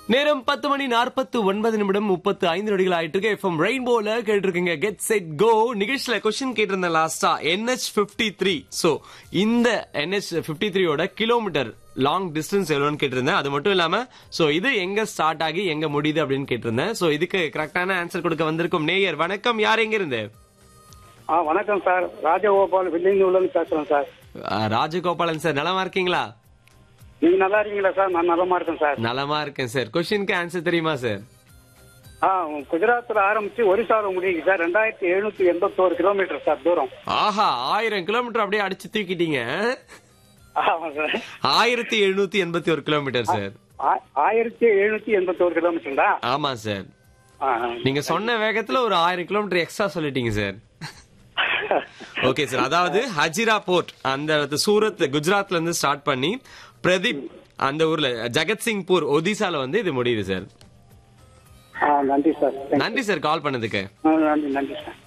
நேரம் 10:49 ஆயிட்டு இருக்கு. எஃப்எம் ரெயின்போல கேட்டிருக்கீங்க கெட் செட் கோ நிகழ்ச்சியில கொஸ்டின் கேட்டிருந்தேன் லாஸ்டா NH53. சோ இந்த NH53 ஓட கிலோமீட்டர் லாங் டிஸ்டன்ஸ் எவ்வளவுன்னு கேட்டிருந்தேன். அது மட்டும் இல்லாம சோ இது எங்க ஸ்டார்ட் ஆகி எங்க முடியுது அப்படின்னு கேட்டிருந்தேன். சோ இதுக்கு கரெக்டான ஆன்சர் கொடுக்க வந்திருக்கும் நேயர். வணக்கம், யார் எங்க இருந்து? வணக்கம் சார், ராஜகோபால் வில்லியனூர்ல பேசுறேன் சார். ராஜகோபாலன் சார், நலமா இருக்கீங்களா? நீங்க நல்லா இருக்கீங்களா சார்? நான் நலமா இருக்கேன் சார். நலமா இருக்கேன் சார். கொஸ்டினுக்கு ஆன்சர் தெரியுமா சார்? குஜராத்ல ஆரம்பிச்சு ஒரிசால முடியுங்க சார். 2781 கிலோமீட்டர் சார் தூரம். ஆஹா, 1000 கிலோமீட்டர் அப்படியே அடிச்சு தூக்கிட்டீங்க. ஆமா சார், 1781 கிலோமீட்டர் சார். 1781 கிலோமீட்டருங்களா? ஆமா சார். நீங்க சொன்ன வேகத்துல ஒரு 1000 கிலோமீட்டர் எக்ஸ்ட்ரா சொல்லிட்டீங்க சார். ஓகே சார், அதாவது ஹஜிரா போர்ட் அந்த சூரத் குஜராத்ல இருந்து ஸ்டார்ட் பண்ணி பிரதீப் அந்த ஊர்ல ஜகத்சிங்பூர் ஒடிசால வந்து இது முடியுது சார். நன்றி சார். நன்றி சார் கால் பண்ணதுக்கு. நன்றி சார்.